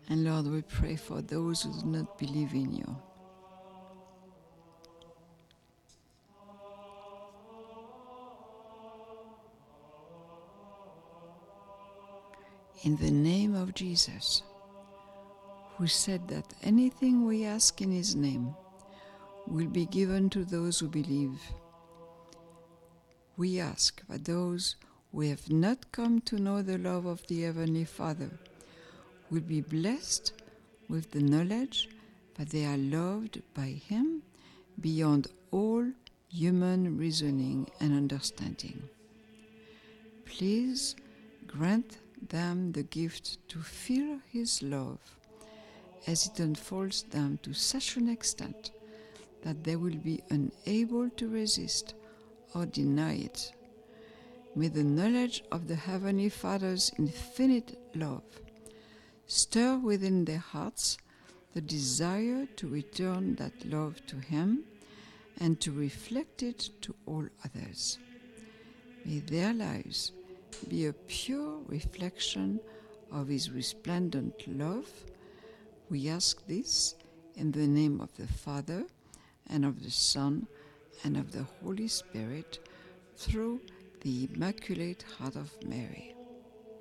And Lord, we pray for those who do not believe in you. In the name of Jesus, who said that anything we ask in his name will be given to those who believe, we ask that those who have not come to know the love of the Heavenly Father will be blessed with the knowledge that they are loved by him beyond all human reasoning and understanding. Please grant them the gift to feel his love as it unfolds them to such an extent that they will be unable to resist or deny it. May the knowledge of the Heavenly Father's infinite love stir within their hearts the desire to return that love to him and to reflect it to all others. May their lives be a pure reflection of his resplendent love. We ask this in the name of the Father, and of the Son, and of the Holy Spirit, through the Immaculate Heart of Mary.